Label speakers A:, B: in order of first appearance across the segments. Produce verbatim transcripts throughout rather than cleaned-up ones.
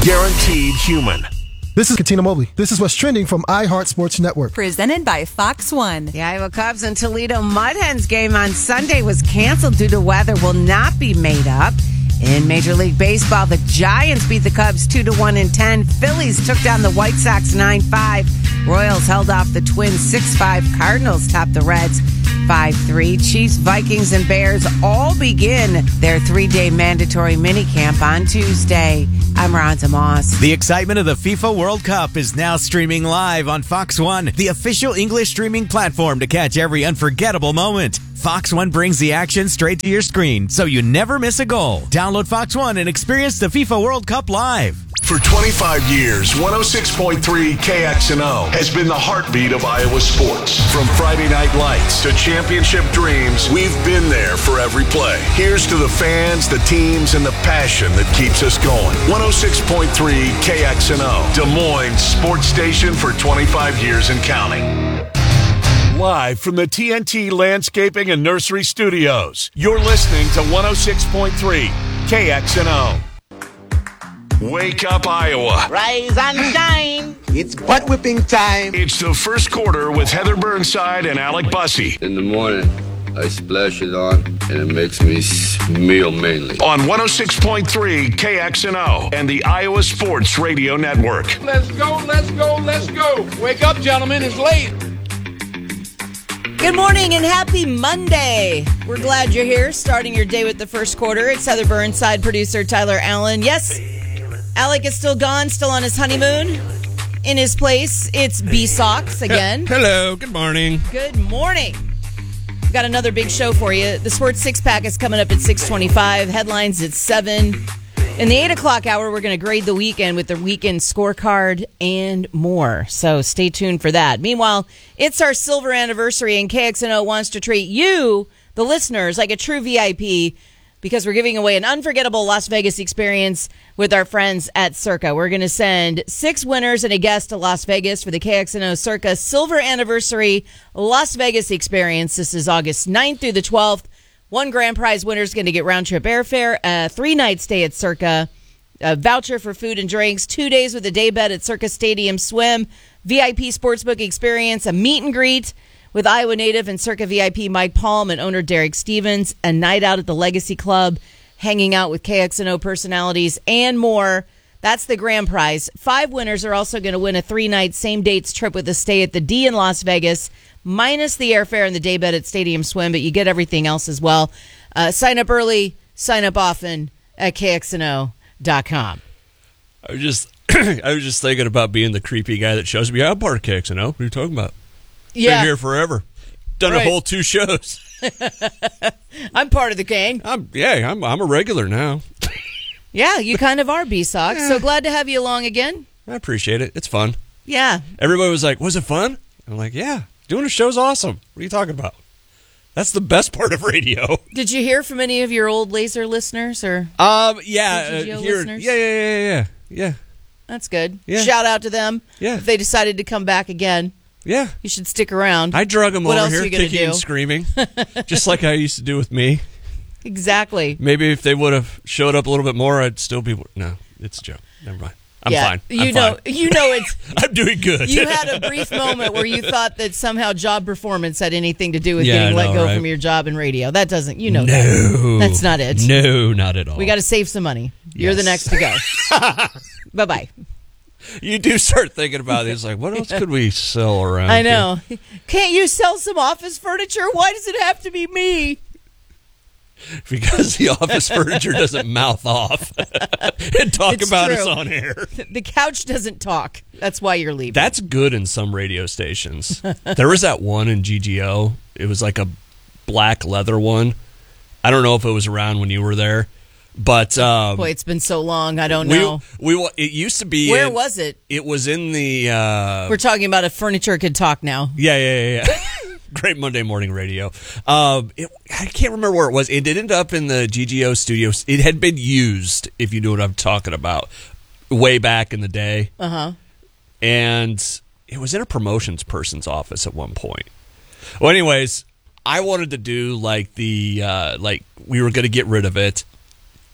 A: Guaranteed human.
B: This is Katina Mobley. This is what's trending from iHeart Sports Network.
C: Presented by Fox One.
D: The Iowa Cubs and Toledo Mud Hens game on Sunday was canceled due to weather will not be made up. In Major League Baseball, the Giants beat the Cubs two to one in ten. Phillies took down the White Sox nine five. Royals held off the Twins six five. Cardinals topped the Reds five three. Chiefs, Vikings, and Bears all begin their three-day mandatory minicamp on Tuesday. I'm Rhonda Moss.
E: The excitement of the FIFA World Cup is now streaming live on Fox One, the official English streaming platform to catch every unforgettable moment. Fox One brings the action straight to your screen, so you never miss a goal. Download Fox One and experience the FIFA World Cup live.
A: For twenty-five years, one oh six point three K X N O has been the heartbeat of Iowa sports. From Friday Night Lights to championship dreams, we've been there for every play. Here's to the fans, the teams, and the passion that keeps us going. one oh six point three K X N O, Des Moines sports station for twenty-five years and counting. Live from the T N T Landscaping and Nursery Studios, you're listening to one oh six point three K X N O. Wake up, Iowa.
F: Rise and shine. It's butt whipping time.
A: It's the first quarter with Heather Burnside and Alec Bussey.
G: In the morning, I splash it on, and it makes me smell mainly.
A: On one oh six point three K X N O and the Iowa Sports Radio Network.
H: Let's go, let's go, let's go. Wake up, gentlemen. It's late.
I: Good morning and happy Monday. We're glad you're here, starting your day with the first quarter. It's Heather Burnside, producer Tyler Allen. Yes, Alec is still gone, still on his honeymoon. In his place, it's B-Sox again.
J: Hello, good morning.
I: Good morning. We've got another big show for you. The Sports Six-Pack is coming up at six twenty-five. Headlines at seven. In the eight o'clock hour, we're going to grade the weekend with the weekend scorecard and more. So stay tuned for that. Meanwhile, it's our silver anniversary, and K X N O wants to treat you, the listeners, like a true V I P because we're giving away an unforgettable Las Vegas experience with our friends at Circa. We're going to send six winners and a guest to Las Vegas for the K X N O Circa Silver Anniversary Las Vegas experience. This is August ninth through the twelfth. One grand prize winner is going to get round-trip airfare, a three-night stay at Circa, a voucher for food and drinks, two days with a day bed at Circa Stadium Swim, V I P sportsbook experience, a meet and greet with Iowa native and Circa V I P Mike Palm and owner Derek Stevens, a night out at the Legacy Club, hanging out with K X N O personalities, and more. That's the grand prize. Five winners are also going to win a three-night same-dates trip with a stay at the D in Las Vegas, minus the airfare and the day bed at Stadium Swim, but you get everything else as well. Uh, sign up early, sign up often at K X N O dot com.
J: I was just I was just thinking about being the creepy guy that shows me, yeah, I'm part of K X N O. What are you talking about?
I: Yeah.
J: Been here forever. Done
I: Right.
J: a whole two shows.
I: I'm part of the gang.
J: I'm yeah, I'm I'm a regular now.
I: Yeah, you kind of are, B-Sox. So glad to have you along again.
J: I appreciate it. It's fun.
I: Yeah.
J: Everybody was like, was it fun? I'm like, yeah, doing a show's awesome. What are you talking about? That's the best part of radio.
I: Did you hear from any of your old Laser listeners or
J: Um, yeah,
I: K G G O
J: uh, here,
I: listeners?
J: yeah, yeah, yeah, yeah, yeah,
I: That's good.
J: Yeah.
I: Shout out to them.
J: Yeah.
I: If they decided to come back again,
J: yeah.
I: you should stick around.
J: I drug them
I: What
J: over
I: else
J: here,
I: are you gonna
J: kicking
I: do?
J: and screaming, just like I used to do with me.
I: Exactly.
J: Maybe if they would have showed up a little bit more, I'd still be. No, it's a joke. Never mind. I'm
I: yeah,
J: fine.
I: You
J: I'm
I: know,
J: fine.
I: you know it's.
J: I'm doing good.
I: You had a brief moment where you thought that somehow job performance had anything to do with
J: Yeah,
I: getting
J: I
I: let
J: know,
I: go
J: right?
I: from your job in radio. That doesn't. You know
J: No,
I: that. That's not it.
J: No, not at all.
I: We got to save some money. You're the
J: Yes.
I: next to go. Bye bye.
J: You do start thinking about it. It's like, what else could we sell around?
I: I know. Can't you sell some office furniture? Why does it have to be me?
J: here? Because the office furniture doesn't mouth off and talk
I: It's
J: about
I: true.
J: us on air.
I: The couch doesn't talk. That's why you're leaving.
J: That's good in some radio stations. There was that one in G G O. It was like a black leather one. I don't know if it was around when you were there, but um,
I: Boy, it's been so long. I don't
J: we,
I: know.
J: we it used to be.
I: Where
J: in-
I: was it?
J: It was in the. Uh,
I: We're talking about if furniture could talk now.
J: yeah, yeah, yeah. yeah. Great Monday morning radio. Um, it, I can't remember where it was. It did end up in the G G O studios. It had been used, if you know what I'm talking about, way back in the day.
I: Uh huh.
J: And it was in a promotions person's office at one point. Well, anyways, I wanted to do like the uh, like we were going to get rid of it,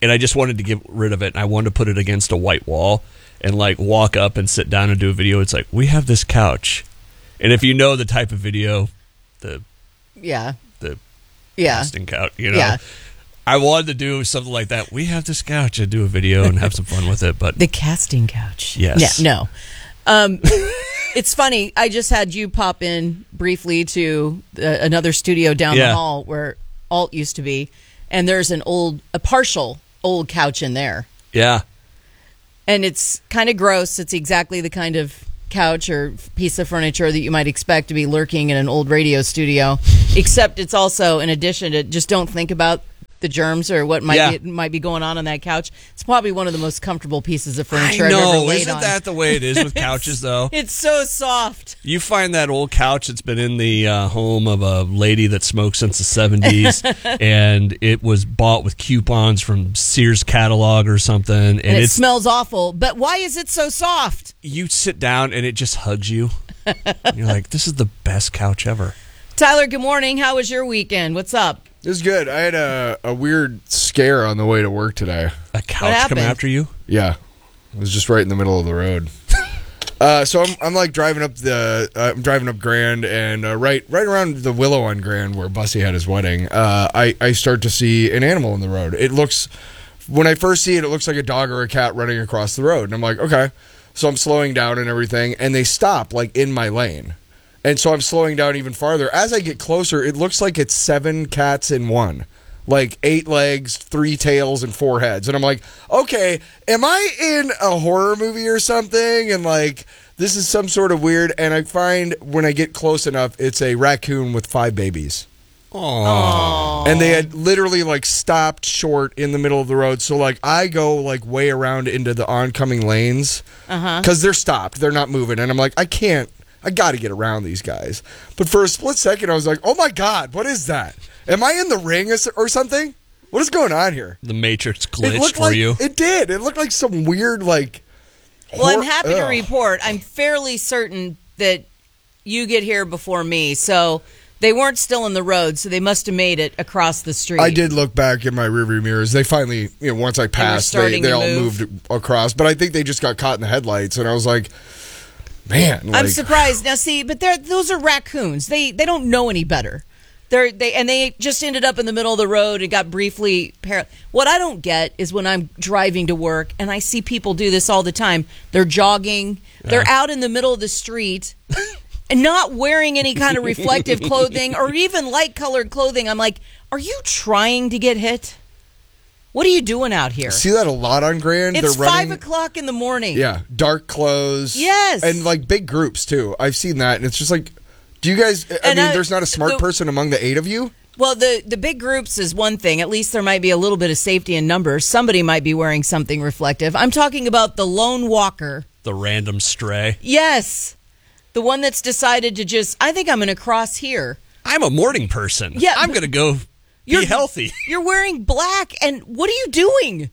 J: and I just wanted to get rid of it, and I wanted to put it against a white wall and like walk up and sit down and do a video. It's like, we have this couch, and if you know the type of video, the
I: yeah,
J: the
I: yeah,
J: casting couch, you know,
I: yeah.
J: I wanted to do something like that. We have this couch and do a video and have some fun with it, but
I: the casting couch.
J: Yes,
I: yeah, no. Um, it's funny. I just had you pop in briefly to uh, another studio down
J: Yeah.
I: the hall where Alt used to be, and there's an old, a partial old couch in there.
J: yeah.
I: And it's kind of gross. It's exactly the kind of couch or piece of furniture that you might expect to be lurking in an old radio studio, except it's also, in addition to, just don't think about the germs or what might
J: Yeah.
I: be, might be going on on that couch. It's probably one of the most comfortable pieces of
J: I
I: furniture I've ever
J: know.
I: laid
J: Isn't
I: on.
J: that the way it is with couches, though?
I: It's so soft.
J: You find that old couch that's been in the uh, home of a lady that smoked since the seventies, and it was bought with coupons from Sears catalog or something, and,
I: And it
J: it's
I: smells awful. But why is it so soft?
J: you sit down and it just hugs you. You're like, this is the best couch ever.
I: Tyler, good morning. How was your weekend? What's up?
K: It was good. I had a, a weird scare on the way to work today.
J: A couch
I: happened?
J: come after you?
K: Yeah, it was just right in the middle of the road. uh, so I'm, I'm like driving up the uh, I'm driving up Grand, and uh, right right around the Willow on Grand where Bussy had his wedding. Uh, I I start to see an animal in the road. It looks when I first see it, it looks like a dog or a cat running across the road, and I'm like, okay. So I'm slowing down and everything, and they stop like in my lane. And so I'm slowing down even farther. As I get closer, it looks like it's seven cats in one. Like eight legs, three tails, and four heads. And I'm like, okay, am I in a horror movie or something? And like, this is some sort of weird. And I find when I get close enough, it's a raccoon with five babies.
J: Aww.
K: And they had literally like stopped short in the middle of the road. So like I go like way around into the oncoming lanes
I: Uh-huh.
K: because they're stopped. They're not moving. And I'm like, I can't. I got to get around these guys. But for a split second, I was like, oh my God, what is that? Am I in the ring or, or something? What is going on here?
J: The Matrix
K: It
J: glitched
K: looked
J: for
K: like,
J: you.
K: It did. It looked like some weird, like.
I: Well, I'm
K: hor-
I: happy to
K: Ugh.
I: report. I'm fairly certain that you get here before me. So they weren't still in the road, so they must have made it across the street.
K: I did look back in my rearview mirrors. They finally, you know, once I passed, they,
I: starting
K: they
I: to
K: all
I: move.
K: moved across. But I think they just got caught in the headlights, and I was like, man.
I: I'm
K: like-
I: surprised. Now, see, but they're those are raccoons. They they don't know any better. They're they and they just ended up in the middle of the road and got briefly. Par- what I don't get is when I'm driving to work and I see people do this all the time. They're jogging. They're out in the middle of the street. And not wearing any kind of reflective clothing or even light colored clothing. I'm like, are you trying to get hit? What are you doing out here?
K: See that a lot on Grand.
I: It's
K: They're running,
I: five o'clock in the morning.
K: Yeah, dark clothes.
I: Yes.
K: and like big groups too. I've seen that, and it's just like, do you guys? I
I: And
K: mean,
I: I-
K: there's not a smart
I: the-
K: person among the eight of you.
I: Well, the, the big groups is one thing. At least there might be a little bit of safety in numbers. Somebody might be wearing something reflective. I'm talking about the lone walker.
J: The random stray.
I: Yes. The one that's decided to just, I think I'm going to cross here.
J: I'm a morning person.
I: Yeah,
J: I'm
I: but-
J: going to go be
I: You're
J: healthy.
I: You're wearing black, and what are you doing?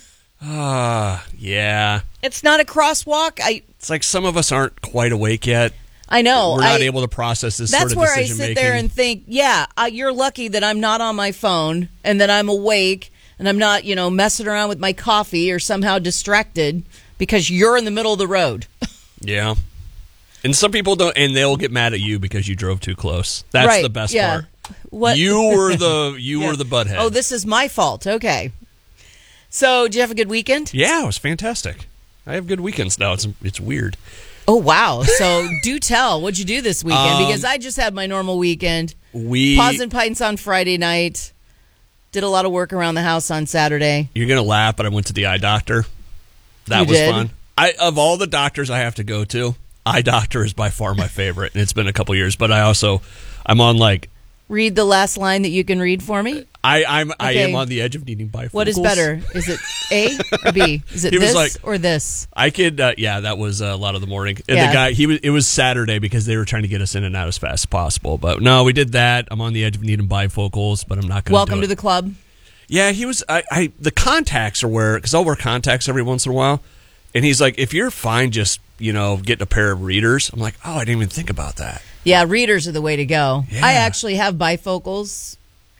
J: Ah, yeah.
I: It's not a crosswalk. I
J: It's like some of us aren't quite awake yet.
I: I know.
J: We're not
I: I-
J: able to process this
I: That's
J: sort of
I: where I
J: decision
I: sit
J: making.
I: there and think, yeah, uh, you're lucky that I'm not on my phone and that I'm awake and I'm not, you know, messing around with my coffee or somehow distracted because you're in the middle of the road.
J: Yeah. And some people don't, and they'll get mad at you because you drove too close. That's
I: Right,
J: the best
I: yeah.
J: part.
I: What?
J: You were the you
I: Yeah.
J: were the butthead.
I: Oh, this is my fault. Okay. So, did you have a good weekend?
J: Yeah, it was fantastic. I have good weekends now. It's it's weird.
I: Oh, wow. So, do tell. What'd you do this weekend?
J: Um,
I: Because I just had my normal weekend.
J: We
I: Paws and Pints on Friday night. Did a lot of work around the house on Saturday.
J: You're gonna laugh, but I went to the eye doctor. That
I: You
J: was
I: did?
J: fun. I of all the doctors I have to go to, eye doctor is by far my favorite, and it's been a couple years. But I also, I'm on like
I: Read the last line that you can read for me.
J: I I'm I
I: Okay.
J: am on the edge of needing bifocals.
I: What is better? Is it A or B? Is it
J: He was
I: this
J: like-
I: or this?
J: I could, uh, yeah, that was uh, a lot of the morning. And
I: Yeah.
J: the guy, he was. It was Saturday because they were trying to get us in and out as fast as possible. But no, we did that. I'm on the edge of needing bifocals, but I'm not going to.
I: Welcome
J: do
I: to
J: it.
I: the club.
J: Yeah, he was. I, I the contacts are where because I'll wear contacts every once in a while, and he's like, if you're fine, just you know, getting a pair of readers. I'm like, oh, I didn't even think about that.
I: Yeah, readers are the way to go.
J: Yeah.
I: I actually have bifocals,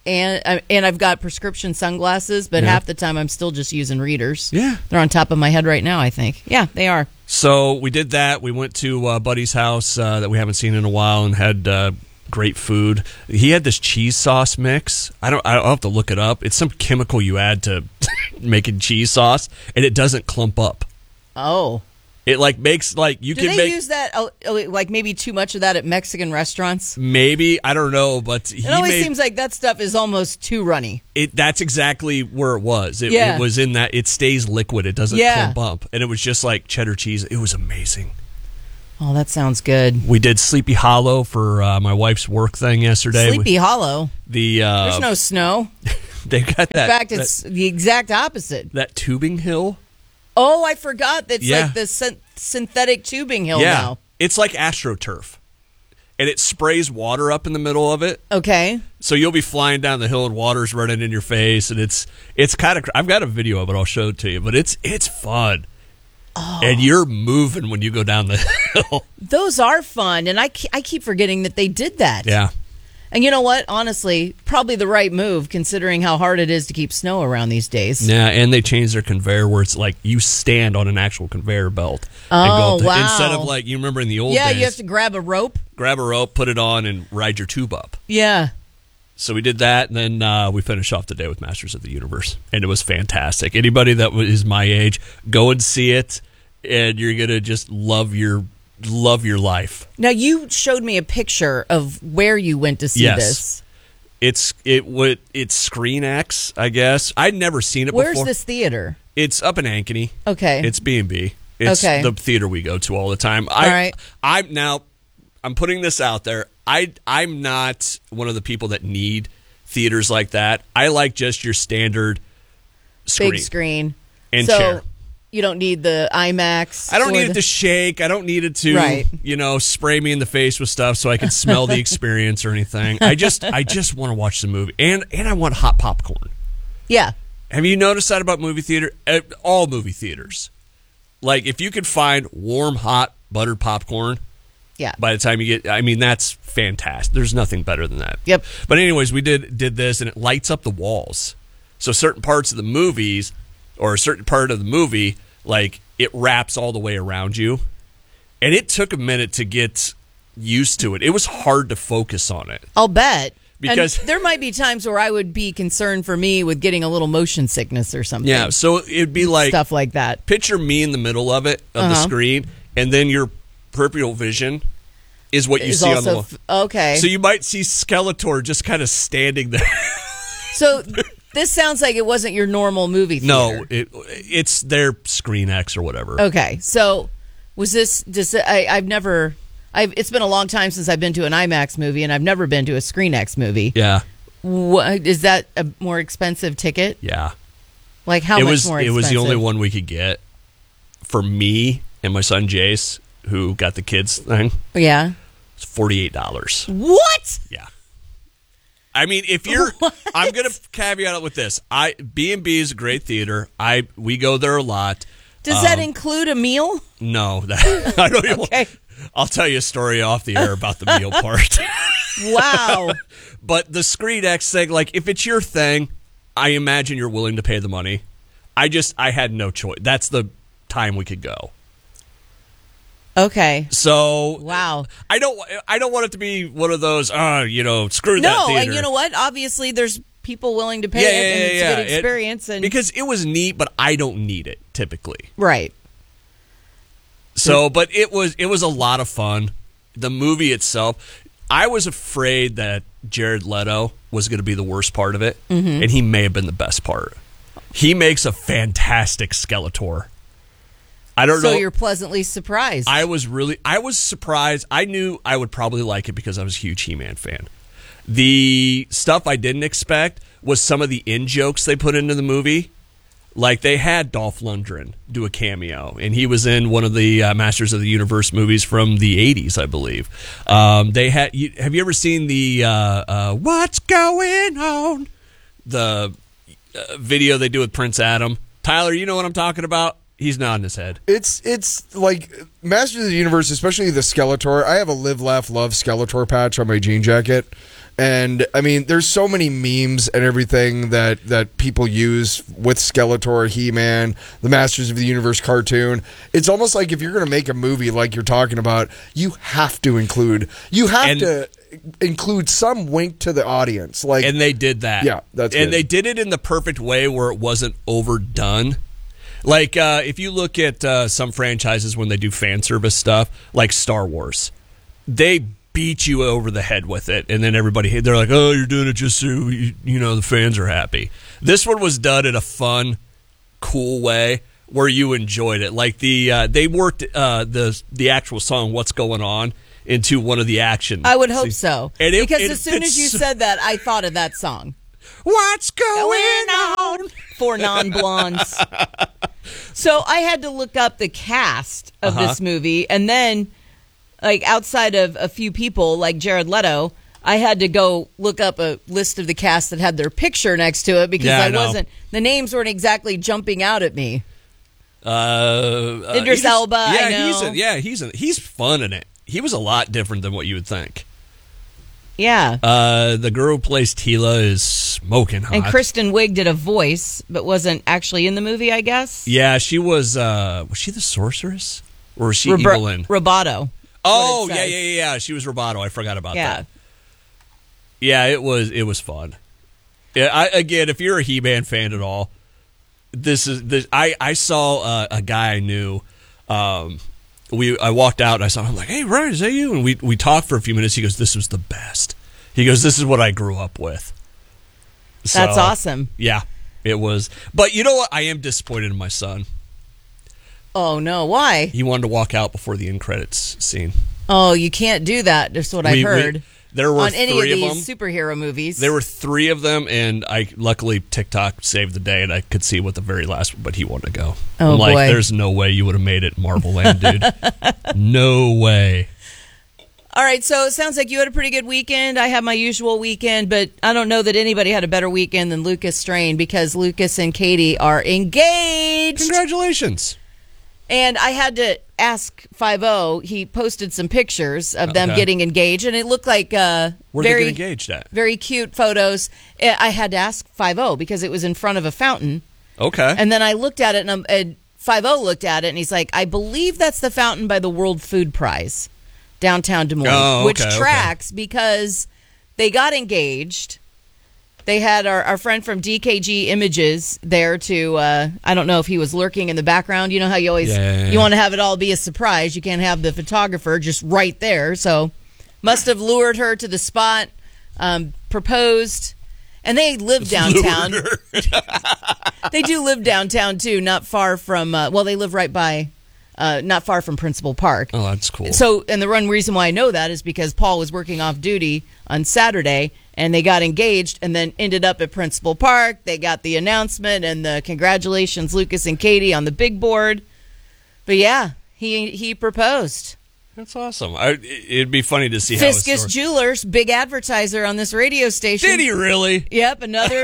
I: and uh, and I've got prescription sunglasses, but
J: Yeah.
I: half the time I'm still just using readers.
J: Yeah.
I: They're on top of my head right now, I think. Yeah, they are.
J: So we did that. We went to uh, Buddy's house uh, that we haven't seen in a while and had uh, great food. He had this cheese sauce mix. I don't. I'll have to look it up. It's some chemical you add to making cheese sauce, and it doesn't clump up.
I: Oh.
J: It like makes like you
I: Do
J: can
I: they
J: make
I: use that, oh, oh, like maybe too much of that at Mexican restaurants?
J: maybe I don't know, but he
I: It always
J: made,
I: seems like that stuff is almost too runny.
J: it. That's exactly where it was. It,
I: Yeah.
J: it was in that. It stays liquid. It doesn't
I: Yeah.
J: clump up, and it was just like cheddar cheese. It was amazing.
I: Oh, that sounds good.
J: We did Sleepy Hollow for uh, my wife's work thing yesterday.
I: Sleepy
J: We-
I: Hollow.
J: The uh,
I: There's no snow.
J: they got that.
I: In fact,
J: that-
I: it's the exact opposite.
J: that tubing hill.
I: Oh, I forgot. That's
J: Yeah.
I: like the syn- synthetic tubing hill
J: yeah,
I: now.
J: it's like AstroTurf, and it sprays water up in the middle of it.
I: Okay.
J: So you'll be flying down the hill and water's running in your face, and it's it's kind of. I've got a video of it. I'll show it to you, but it's it's fun.
I: Oh.
J: And you're moving when you go down the hill.
I: Those are fun, and I, ke- I keep forgetting that they did that.
J: Yeah.
I: And you know what? Honestly, probably the right move considering how hard it is to keep snow around these days.
J: Yeah, and they changed their conveyor where it's like you stand on an actual conveyor belt. and
I: Oh,
J: go
I: wow.
J: Instead of like, you remember in the old
I: Yeah,
J: days,
I: you have to grab a rope.
J: grab a rope, put it on, and ride your tube up.
I: Yeah.
J: So we did that, and then uh, we finished off the day with Masters of the Universe, and it was fantastic. Anybody that is my age, go and see it, and you're gonna just love your love your life.
I: Now, you showed me a picture of where you went to see
J: Yes.
I: this.
J: It's it would it's Screen X, I guess. I'd never seen it
I: Where's
J: before.
I: this theater?
J: It's up in Ankeny.
I: Okay.
J: It's B and B. It's
I: Okay.
J: the theater we go to all the time. I,
I: All right.
J: I'm now. I'm putting this out there. I I'm not one of the people that need theaters like that. I like just your standard screen.
I: Big screen.
J: And
I: so
J: chair.
I: You don't need the IMAX.
J: I don't
I: or
J: need
I: the-
J: it to shake. I don't need it to,
I: Right.
J: you know, spray me in the face with stuff so I can smell the experience or anything. I just, I just want to watch the movie, and and I want hot popcorn.
I: Yeah.
J: Have you noticed that about movie theater? Uh, All movie theaters, like if you could find warm, hot, buttered popcorn.
I: Yeah.
J: By the time you get, I mean, that's fantastic. There's nothing better than that.
I: Yep.
J: But anyways, we did did this, and it lights up the walls. So certain parts of the movies, or a certain part of the movie, like it wraps all the way around you. And it took a minute to get used to it. It was hard to focus on it.
I: I'll bet.
J: Because-
I: and there might be times where I would be concerned for me with getting a little motion sickness or something.
J: Yeah, so it'd be like
I: stuff like that.
J: Picture me in the middle of it, of the
I: Uh-huh.
J: screen, and then your peripheral vision is what you
I: Is
J: see on the
I: also
J: wall.
I: f- okay.
J: So you might see Skeletor just kind of standing there.
I: So this sounds like it wasn't your normal movie theater.
J: No, it, it's their Screen X or whatever.
I: Okay, so was this? Just, I, I've never. I've. It's been a long time since I've been to an IMAX movie, and I've never been to a Screen X movie.
J: Yeah,
I: What, is that a more expensive ticket?
J: yeah.
I: Like how
J: it
I: much
J: was.
I: more
J: It
I: expensive?
J: was the only one we could get for me and my son Jace, who got the kids thing.
I: Yeah.
J: It's forty eight dollars.
I: What?
J: Yeah. I mean, if you're, I'm gonna caveat it with this. I B and B is a great theater. I we go there a lot.
I: Does that
J: Um,
I: include a meal?
J: No, that I don't even.
I: Okay.
J: I'll tell you a story off the air about the meal part.
I: Wow.
J: But the Screen X thing, like if it's your thing, I imagine you're willing to pay the money. I just I had no choice. That's the time we could go.
I: Okay.
J: So
I: Wow.
J: I don't I don't want it to be one of those, uh, you know, screw that
I: No,
J: theater.
I: and you know what? Obviously, there's people willing to pay
J: Yeah,
I: it,
J: yeah,
I: and
J: yeah,
I: it's
J: yeah.
I: a good
J: It-
I: experience. and
J: because it was neat, but I don't need it typically.
I: right.
J: So, but it was it was a lot of fun. The movie itself, I was afraid that Jared Leto was going to be the worst part of it,
I: Mhm.
J: and he may have been the best part. He makes a fantastic Skeletor. I don't
I: so
J: know.
I: you're pleasantly surprised.
J: I was really, I was surprised. I knew I would probably like it because I was a huge He-Man fan. The stuff I didn't expect was some of the in jokes they put into the movie. Like they had Dolph Lundgren do a cameo, and he was in one of the uh, Masters of the Universe movies from the eighties, I believe. Um, they had. You, have you ever seen the uh, uh, "What's Going On" the uh, video they do with Prince Adam? Tyler, you know what I'm talking about? He's nodding his head.
K: It's it's like Masters of the Universe, especially the Skeletor. I have a Live, Laugh, Love Skeletor patch on my jean jacket. And I mean, there's so many memes and everything that, that people use with Skeletor, He-Man, the Masters of the Universe cartoon. It's almost like if you're going to make a movie like you're talking about, you have to include you have
J: And-
K: to include some wink to the audience. Like,
J: And they did that.
K: Yeah, that's
J: And
K: good.
J: they did it in the perfect way where it wasn't overdone. Like, uh, if you look at uh, some franchises when they do fan service stuff, like Star Wars, they beat you over the head with it, and then everybody, they're like, oh, you're doing it just so, you, you know, the fans are happy. This one was done in a fun, cool way where you enjoyed it. Like, the uh, they worked uh, the the actual song, What's Going On, into one of the action.
I: I would hope so.
J: And it-
I: because
J: it-
I: as soon as you
J: it's-
I: said that, I thought of that song.
J: What's going
I: on? For non-blondes. So I had to look up the cast of
J: Uh-huh.
I: this movie, and then, like, outside of a few people, like Jared Leto, I had to go look up a list of the cast that had their picture next to it because
J: Yeah, I
I: I,
J: know.
I: wasn't, the names weren't exactly jumping out at me.
J: Uh, uh,
I: Idris
J: he's-
I: Elba, I
J: Yeah,
I: know.
J: he's a, yeah, he's a, he's fun in it. He was a lot different than what you would think.
I: Yeah.
J: Uh, the girl who plays Tila is smoking hot.
I: And Kristen Wiig did a voice, but wasn't actually in the movie, I guess.
J: Yeah, she was. Uh, was she the sorceress, or was she
I: Robert-
J: Evelyn?
I: Roboto.
J: Oh
I: what it
J: yeah,
I: says.
J: yeah, yeah, yeah. She was Roboto. I forgot about
I: Yeah.
J: that. Yeah, it was. It was fun. Yeah, I, again, if you're a He-Man fan at all, this is this. I I saw uh, a guy I knew. Um, we I walked out and I saw him. I'm like, hey, Ryan, is that you? And we we talked for a few minutes. He goes, this was the best. He goes, this is what I grew up with.
I: That's
J: So,
I: awesome.
J: Yeah, it was. But you know what? I am disappointed in my son.
I: Oh, no. Why?
J: He wanted to walk out before the end credits scene.
I: Oh, you can't do that. That's what I
J: We- we-
I: heard.
J: there were
I: on any
J: three
I: of
J: of
I: these
J: them.
I: superhero movies.
J: There were three of them, and I luckily TikTok saved the day, and I could see what the very last one, but he wanted to go.
I: Oh,
J: I'm like,
I: boy.
J: there's no way you would have made it Marvel Land, dude. No way.
I: All right, so it sounds like you had a pretty good weekend. I had my usual weekend, but I don't know that anybody had a better weekend than Lucas Strain because Lucas and Katie are engaged.
J: Congratulations.
I: And I had to ask five oh. He posted some pictures of them
J: Okay.
I: getting engaged, and it looked like uh,
J: Where
I: very,
J: they get engaged at?
I: very cute photos. Eh, I had to ask five oh because it was in front of a fountain.
J: Okay.
I: And then I looked at it, and, um, and five oh looked at it, and he's like, I believe that's the fountain by the World Food Prize, downtown Des Moines,
J: Oh,
I: which
J: okay, okay.
I: tracks because they got engaged. They had our, our friend from D K G Images there to, uh, I don't know if he was lurking in the background. You know how you always,
J: Yeah, yeah, yeah.
I: you want to have it all be a surprise. You can't have the photographer just right there. So must have lured her to the spot, um, proposed, and they live downtown. They do live downtown too, not far from, uh, well, they live right by, uh, not far from Principal Park.
J: Oh, that's cool.
I: So, and the one reason why I know that is because Paul was working off duty on Saturday, and they got engaged, and then ended up at Principal Park. They got the announcement and the congratulations, Lucas and Katie, on the big board. But yeah, he he proposed.
J: That's awesome. I, it'd be funny to see how his
I: Fiscus
J: story-
I: Jewelers, big advertiser on this radio station.
J: Did he really?
I: Yep, another.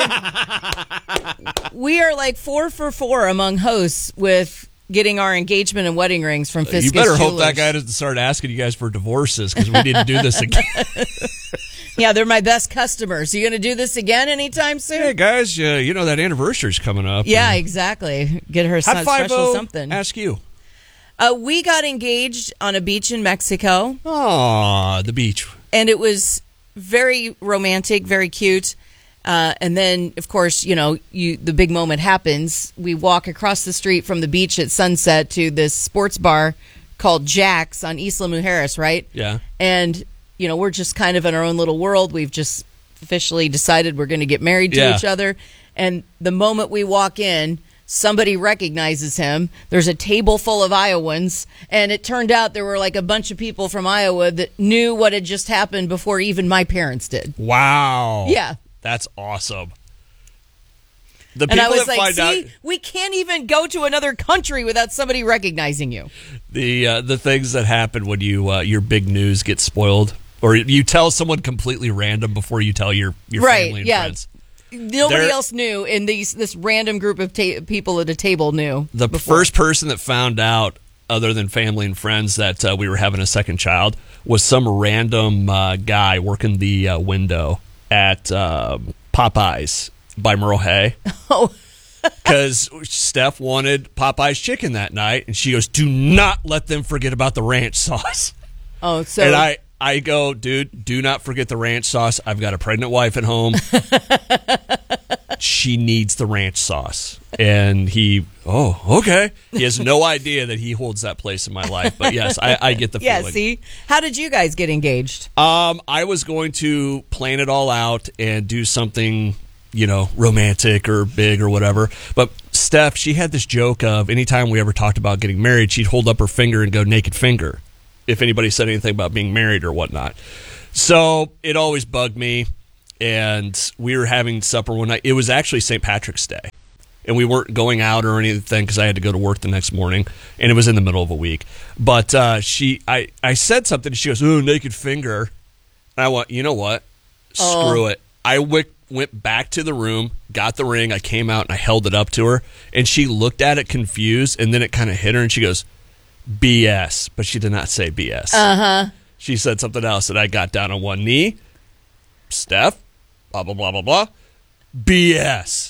I: We are like four for four among hosts with getting our engagement and wedding rings from Fiscus
J: You better hope
I: Jewelers.
J: that guy doesn't start asking you guys for divorces because we need to do this again.
I: Yeah, they're my best customers. You going to do this again anytime soon?
J: Hey guys, uh, you know that anniversary's coming up.
I: Yeah,
J: And
I: exactly. Get her some
J: How'd
I: special
J: five oh
I: something.
J: ask you?
I: Uh, we got engaged on a beach in Mexico,
J: Aw, the beach.
I: and it was very romantic, very cute. Uh, and then, of course, you know, you the big moment happens. We walk across the street from the beach at sunset to this sports bar called Jack's on Isla Mujeres, right?
J: Yeah.
I: And, you know, we're just kind of in our own little world. We've just officially decided we're going to get married to
J: Yeah.
I: each other. And the moment we walk in, somebody recognizes him. There's a table full of Iowans, and it turned out there were like a bunch of people from Iowa that knew what had just happened before even my parents did.
J: Wow.
I: Yeah.
J: That's awesome. The
I: And
J: people
I: I was
J: that
I: like,
J: find out
I: see, we can't even go to another country without somebody recognizing you.
J: the uh, the things that happen when you uh, your big news gets spoiled, or you tell someone completely random before you tell your your
I: Right,
J: family and
I: yeah.
J: friends.
I: Nobody
J: There-
I: else knew, and these this random group of ta- people at a table knew.
J: The
I: before.
J: first person that found out other than family and friends, that uh, we were having a second child was some random uh, guy working the uh, window at uh, Popeyes by Merle Hay.
I: Oh.
J: Because Steph wanted Popeye's chicken that night, and she goes, do not let them forget about the ranch sauce.
I: Oh, so...
J: And I, I go, dude, do not forget the ranch sauce. I've got a pregnant wife at home. She needs the ranch sauce. And he, oh, okay. He has no idea that he holds that place in my life. But yes, I, I get the
I: yeah,
J: feeling.
I: see? How did you guys get engaged?
J: Um, I was going to plan it all out and do something, you know, romantic or big or whatever. But Steph, she had this joke of anytime we ever talked about getting married, she'd hold up her finger and go naked finger if anybody said anything about being married or whatnot. So it always bugged me. And we were having supper one night. It was actually Saint Patrick's Day. And we weren't going out or anything because I had to go to work the next morning. And it was in the middle of a week. But uh, she, I, I said something. And she goes, ooh, naked finger. And I went, you know what?
I: Oh.
J: Screw it. I w- went back to the room, got the ring. I came out and I held it up to her. And she looked at it confused. And then it kind of hit her. And she goes, B S. But she did not say B S.
I: Uh-huh.
J: She said something else. And I got down on one knee. Steph. Blah, blah, blah, blah, blah. B S.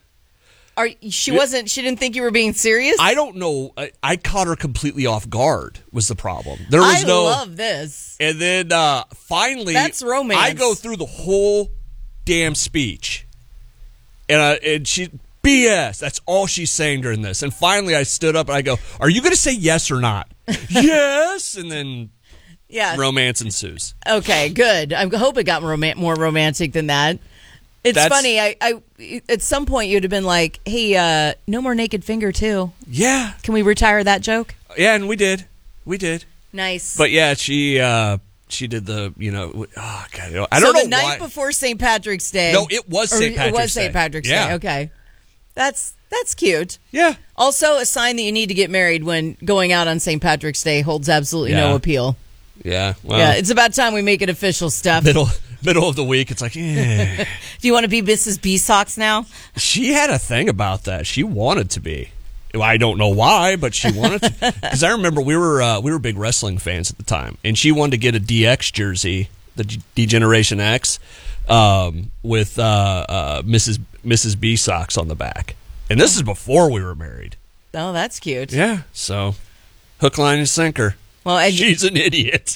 I: Are she wasn't? She didn't think you were being serious?
J: I don't know. I, I caught her completely off guard was the problem. There was
I: I
J: no,
I: love this.
J: And then uh, finally,
I: that's romance.
J: I go through the whole damn speech. And, I, and she, B S. That's all she's saying during this. And finally, I stood up and I go, are you going to say yes or not? Yes. And then...
I: Yeah.
J: Romance ensues.
I: Okay, good. I hope it got rom- more romantic than that. It's
J: That's,
I: funny. I, I, at some point, you'd have been like, hey, uh, no more naked finger, too.
J: Yeah.
I: Can we retire that joke?
J: Yeah, and we did. We did.
I: Nice.
J: But yeah, she uh, she did the, you know, oh, God. I don't
I: so
J: know
I: the night
J: why.
I: before Saint Patrick's Day.
J: No, it was Saint Patrick's Day.
I: It was Saint Patrick's
J: yeah.
I: Day. Okay. That's that's cute.
J: Yeah.
I: Also, a sign that you need to get married when going out on Saint Patrick's Day holds absolutely
J: yeah.
I: no appeal.
J: Yeah, well,
I: yeah, it's about time we make it official, Steph.
J: Middle middle of the week, it's like, yeah.
I: Do you want to be Missus B Socks now?
J: She had a thing about that. She wanted to be. I don't know why, but she wanted to. Because I remember we were uh, we were big wrestling fans at the time, and she wanted to get a D X jersey, the D-Generation X, um, with uh, uh, Missus Missus B Socks on the back. And this is before we were married.
I: Oh, that's cute.
J: Yeah, so hook, line, and sinker.
I: Well, and
J: she's an idiot.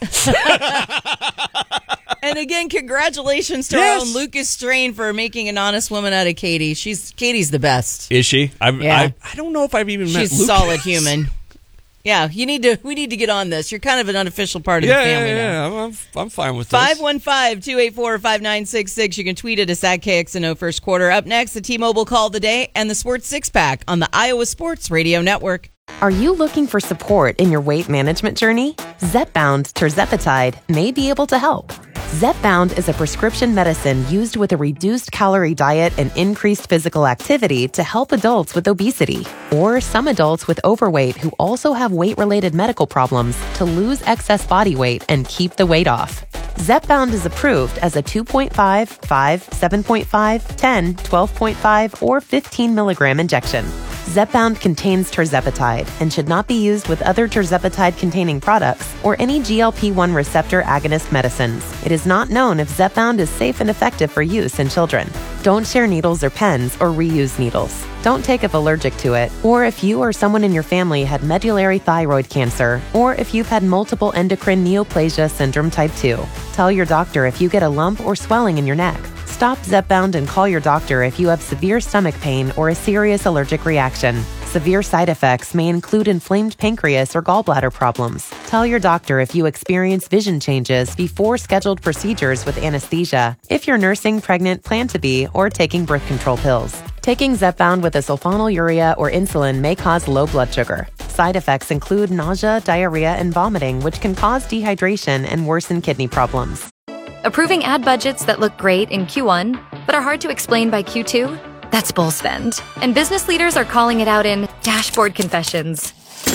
I: And again, congratulations to
J: yes.
I: our own Lucas Strain for making an honest woman out of Katie. She's Katie's the best.
J: Is she? I've,
I: yeah.
J: I I don't know if I've even met Lucas.
I: She's a solid human. Yeah, you need to. We need to get on this. You're kind of an unofficial part of
J: yeah,
I: the family
J: yeah,
I: now.
J: Yeah, I'm, I'm fine with this.
I: five one five, two eight four, five nine six six. You can tweet at us at K X N O First Quarter. Up next, the T-Mobile Call of the Day and the Sports Six Pack on the Iowa Sports Radio Network.
L: Are you looking for support in your weight management journey? Zepbound Tirzepatide may be able to help. Zepbound is a prescription medicine used with a reduced calorie diet and increased physical activity to help adults with obesity or some adults with overweight who also have weight-related medical problems to lose excess body weight and keep the weight off. Zepbound is approved as a two point five, five, seven point five, ten, twelve point five, or fifteen milligram injection. Zepbound contains tirzepatide and should not be used with other tirzepatide-containing products or any G L P one receptor agonist medicines. It is not known if Zepbound is safe and effective for use in children. Don't share needles or pens or reuse needles. Don't take if allergic to it, or if you or someone in your family had medullary thyroid cancer, or if you've had multiple endocrine neoplasia syndrome type two. Tell your doctor if you get a lump or swelling in your neck. Stop Zepbound and call your doctor if you have severe stomach pain or a serious allergic reaction. Severe side effects may include inflamed pancreas or gallbladder problems. Tell your doctor if you experience vision changes before scheduled procedures with anesthesia, if you're nursing, pregnant, plan to be, or taking birth control pills. Taking Zepbound with a sulfonylurea or insulin may cause low blood sugar. Side effects include nausea, diarrhea, and vomiting, which can cause dehydration and worsen kidney problems.
M: Approving ad budgets that look great in Q one, but are hard to explain by Q two? That's bull spend. And business leaders are calling it out in dashboard confessions.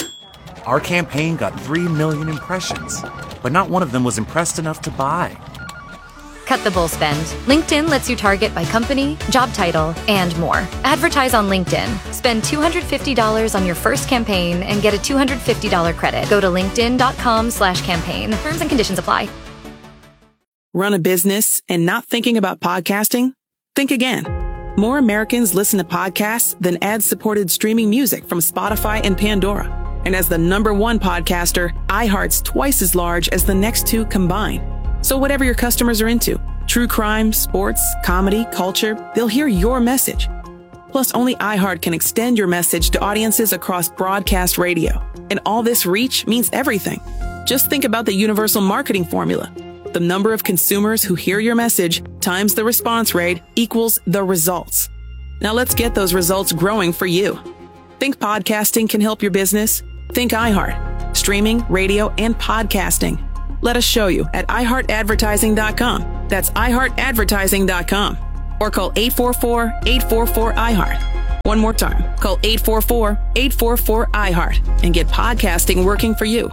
N: Our campaign got three million impressions, but not one of them was impressed enough to buy.
M: cut the bull spend. LinkedIn lets you target by company, job title, and more. Advertise on LinkedIn. Spend two hundred fifty dollars on your first campaign and get a two hundred fifty dollars credit. Go to linkedin.com slash campaign. Terms and conditions apply.
O: Run a business and not thinking about podcasting? Think again. More Americans listen to podcasts than ad-supported streaming music from Spotify and Pandora. And as the number one podcaster, iHeart's twice as large as the next two combined. So whatever your customers are into, true crime, sports, comedy, culture, they'll hear your message. Plus, only iHeart can extend your message to audiences across broadcast radio. And all this reach means everything. Just think about the universal marketing formula. The number of consumers who hear your message times the response rate equals the results. Now let's get those results growing for you. Think podcasting can help your business? Think iHeart. Streaming, radio, and podcasting. Let us show you at i heart advertising dot com. That's i heart advertising dot com. Or call eight four four, eight four four, I heart. One more time. Call eight four four, eight four four, I heart and get podcasting working for you.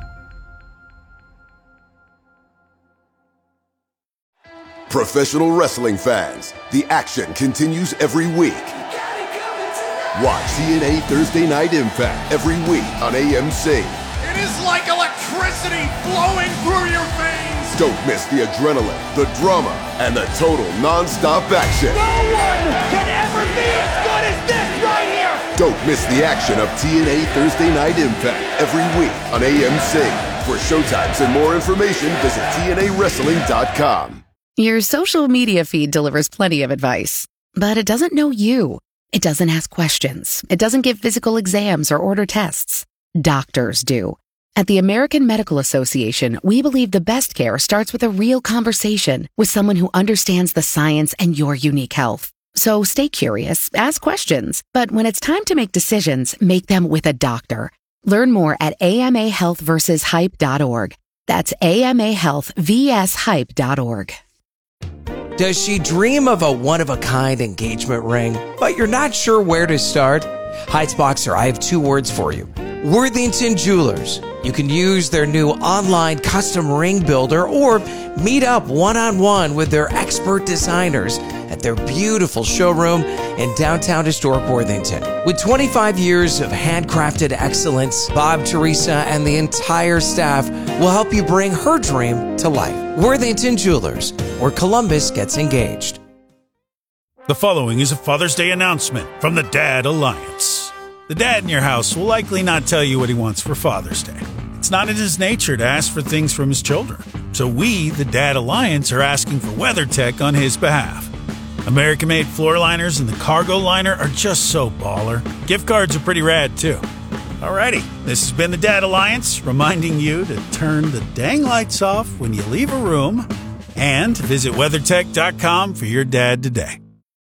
P: Professional wrestling fans, the action continues every week. Watch T N A Thursday Night Impact every week on A M C.
H: It is like electricity flowing through your veins.
P: Don't miss the adrenaline, the drama, and the total non-stop action.
F: No one can ever be as good as this right here.
P: Don't miss the action of T N A Thursday Night Impact every week on A M C. For showtimes and more information, visit T N A wrestling dot com.
Q: Your social media feed delivers plenty of advice, but it doesn't know you. It doesn't ask questions. It doesn't give physical exams or order tests. Doctors do. At the American Medical Association, we believe the best care starts with a real conversation with someone who understands the science and your unique health. So stay curious, ask questions, but when it's time to make decisions, make them with a doctor. Learn more at A M A health versus hype dot org. That's A M A health versus hype dot org.
R: Does she dream of a one-of-a-kind engagement ring, but you're not sure where to start? Heights Boxer, I have two words for you. Worthington Jewelers. You can use their new online custom ring builder or meet up one-on-one with their expert designers at their beautiful showroom in downtown historic Worthington. With twenty-five years of handcrafted excellence, Bob, Teresa, and the entire staff will help you bring her dream to life. Worthington Jewelers, where Columbus gets engaged.
S: The following is a Father's Day announcement from the Dad Alliance. The dad in your house will likely not tell you what he wants for Father's Day. It's not in his nature to ask for things from his children. So we, the Dad Alliance, are asking for WeatherTech on his behalf. American-made floor liners and the cargo liner are just so baller. Gift cards are pretty rad, too. Alrighty, this has been the Dad Alliance, reminding you to turn the dang lights off when you leave a room and visit WeatherTech dot com for your dad today.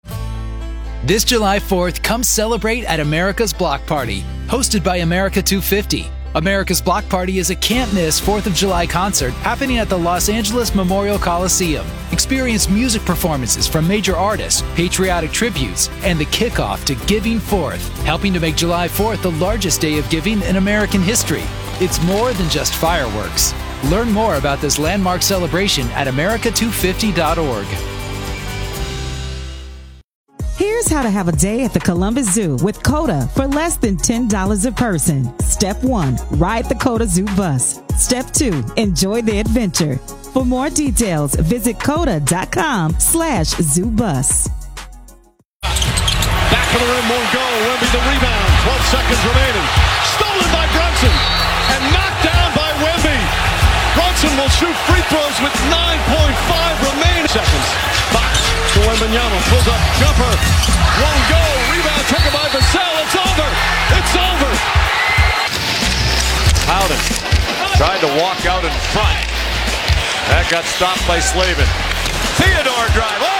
T: This July fourth, come celebrate at America's Block Party, hosted by America two fifty. America's Block Party is a can't-miss fourth of July concert happening at the Los Angeles Memorial Coliseum. Experience music performances from major artists, patriotic tributes, and the kickoff to Giving Fourth, helping to make July fourth the largest day of giving in American history. It's more than just fireworks. Learn more about this landmark celebration at America two fifty dot org.
U: Here's how to have a day at the Columbus Zoo with COTA for less than ten dollars a person. Step one, ride the COTA Zoo bus. Step two, enjoy the adventure. For more details, visit COTA.com slash zoo bus.
V: Back for the rim, won't go. Wemby the rebound. twelve seconds remaining. Stolen by Brunson and knocked down by Wemby. Brunson will shoot free throws with nine point five remaining seconds. Fox to Wembanyama. Pulls up. Jumper. Won't go. Rebound taken by Vassell. It's over. It's over.
W: Howden tried to walk out in front. That got stopped by Slavin. Theodore drive. Oh!